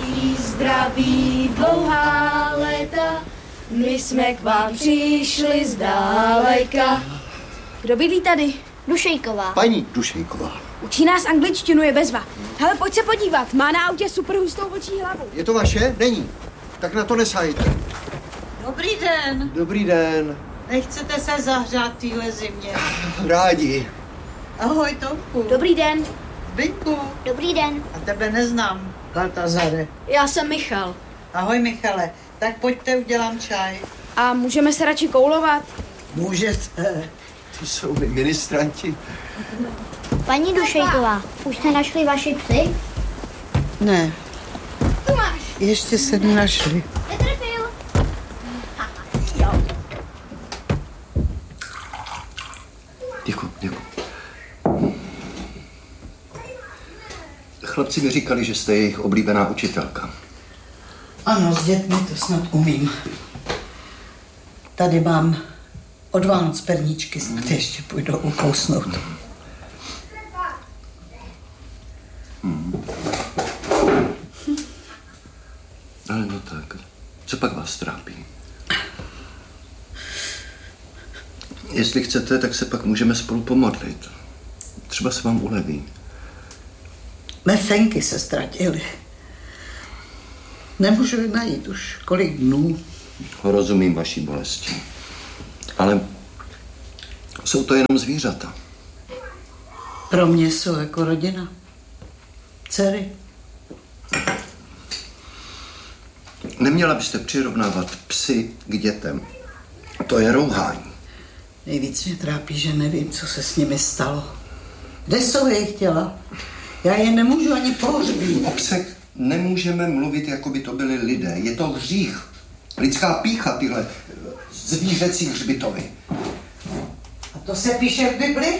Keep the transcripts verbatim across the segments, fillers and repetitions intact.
zdraví, zdraví, dlouhá léta, my jsme k vám přišli zdáleka. Kdo bydlí tady? Dušejková. Paní Dušejková. Učí nás angličtinu, je bezva. Hele, pojď se podívat, má na autě super hustou očí hlavu. Je to vaše? Není. Tak na to nesajte. Dobrý den. Dobrý den. Nechcete se zahřát v téhle zimě? Rádi. Ahoj, Tomku. Dobrý den. Zbyňku. Dobrý den. A tebe neznám, Baltazare. Já jsem Michal. Ahoj, Michale. Tak pojďte, udělám čaj. A můžeme se radši koulovat? Můžete. To jsou my ministranti. Paní Dušejková, už jste našli vaši psy? Ne. Tu máš. Ještě se nenašli. Netrpěl. Děkuji, děkuji. Chlapci mi říkali, že jste jejich oblíbená učitelka. Ano, s dětmi to snad umím. Tady mám od Vánoc perníčky, snad ještě půjdou ukousnout. Hmm. Ale no tak, co pak vás trápí? Jestli chcete, tak se pak můžeme spolu pomodlit. Třeba se vám uleví. Mé fenky se ztratily. Nemůžu je najít už kolik dnů. Rozumím vaší bolesti. Ale jsou to jenom zvířata. Pro mě jsou jako rodina. Dcery. Neměla byste přirovnávat psy k dětem. To je rouhání. Nejvíc mě trápí, že nevím, co se s nimi stalo. Kde jsou jejich těla? Já je nemůžu ani pohřbít. O psech nemůžeme mluvit, jako by to byli lidé. Je to hřích. Lidská pýcha, tyhle zvířecí hřbitovy. A to se píše v Bibli?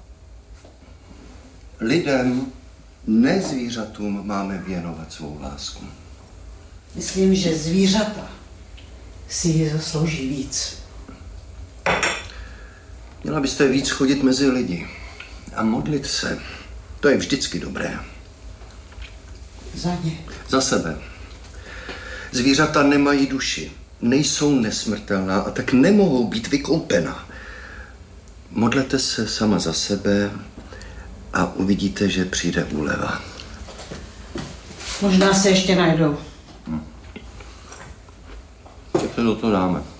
Lidem, ne zvířatům, máme věnovat svou lásku. Myslím, že zvířata si ji zaslouží víc. Měla byste víc chodit mezi lidi a modlit se. To je vždycky dobré. Za ně. Za sebe. Zvířata nemají duši, nejsou nesmrtelná a tak nemohou být vykoupena. Modlete se sama za sebe a uvidíte, že přijde úleva. Možná se ještě najdou. Hm. Tak se do toho dáme.